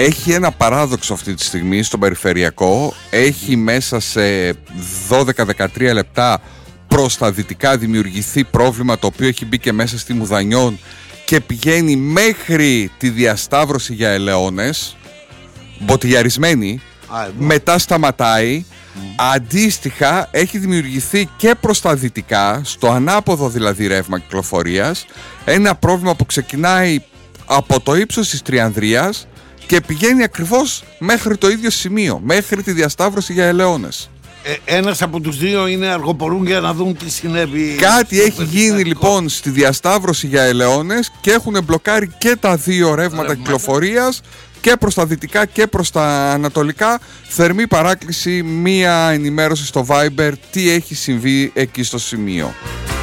έχει ένα παράδοξο αυτή τη στιγμή στον περιφερειακό. Έχει μέσα σε 12-13 λεπτά προς τα δυτικά δημιουργηθεί πρόβλημα, το οποίο έχει μπει και μέσα στη Μουδανιών και πηγαίνει μέχρι τη διασταύρωση για Ελαιώνες, μποτιλιαρισμένη. Μετά σταματάει. Αντίστοιχα έχει δημιουργηθεί και προς τα δυτικά, στο ανάποδο δηλαδή ρεύμα κυκλοφορίας, ένα πρόβλημα που ξεκινάει από το ύψος της Τριανδρίας και πηγαίνει ακριβώς μέχρι το ίδιο σημείο, μέχρι τη διασταύρωση για Ελαιώνες. Ένας από τους δύο είναι αργοπορούν για να δουν τι συνέβη. Κάτι έχει γίνει λοιπόν στη διασταύρωση για Ελαιώνες και έχουν μπλοκάρει και τα δύο ρεύματα κυκλοφορίας, και προς τα δυτικά και προς τα ανατολικά. Θερμή παράκληση, μία ενημέρωση στο Viber τι έχει συμβεί εκεί στο σημείο.